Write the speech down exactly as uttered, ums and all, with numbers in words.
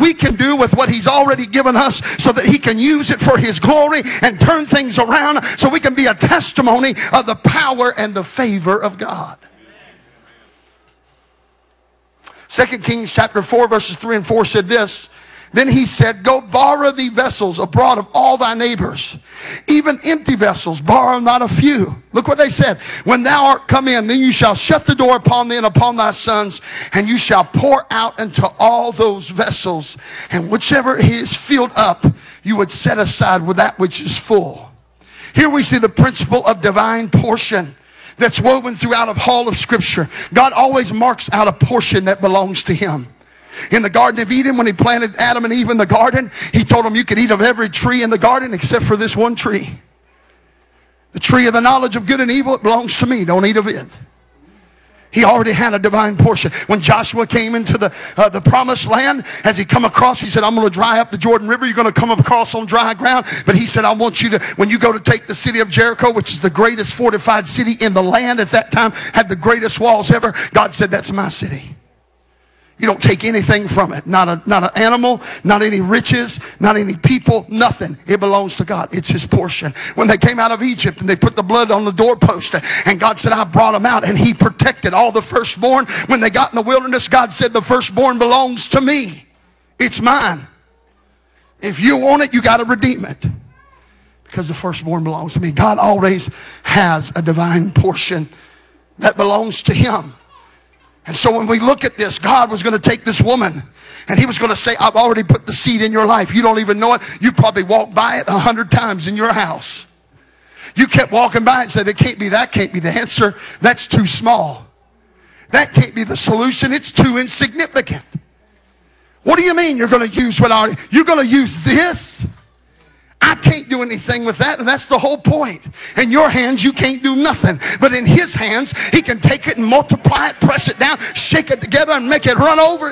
we can do with what he's already given us so that he can use it for his glory and turn things around so we can be a testimony of the power and the favor of God. Second Kings chapter four verses three and four said this. Then he said, go borrow thee vessels abroad of all thy neighbors, even empty vessels, borrow not a few. Look what they said. When thou art come in, then you shall shut the door upon thee and upon thy sons, and you shall pour out into all those vessels. And whichever is filled up, you would set aside with that which is full. Here we see the principle of divine portion that's woven throughout of all of Scripture. God always marks out a portion that belongs to him. In the Garden of Eden, when he planted Adam and Eve in the garden, he told them you could eat of every tree in the garden except for this one tree. The tree of the knowledge of good and evil, it belongs to me. Don't eat of it. He already had a divine portion. When Joshua came into the, uh, the promised land, as he come across, he said, I'm going to dry up the Jordan River. You're going to come across on dry ground. But he said, I want you to, when you go to take the city of Jericho, which is the greatest fortified city in the land at that time, had the greatest walls ever. God said, that's my city. You don't take anything from it. Not a, not an animal, not any riches, not any people, nothing. It belongs to God. It's his portion. When they came out of Egypt and they put the blood on the doorpost, and God said, I brought them out, and he protected all the firstborn. When they got in the wilderness, God said, the firstborn belongs to me. It's mine. If you want it, you got to redeem it. Because the firstborn belongs to me. God always has a divine portion that belongs to him. And so when we look at this, God was going to take this woman and he was going to say, I've already put the seed in your life. You don't even know it. You probably walked by it a hundred times in your house. You kept walking by it and said, it can't be that, can't be the answer. That's too small. That can't be the solution. It's too insignificant. What do you mean you're going to use what I already, you're going to use this? I can't do anything with that, and that's the whole point. In your hands, you can't do nothing. But in his hands, he can take it and multiply it, press it down, shake it together, and make it run over.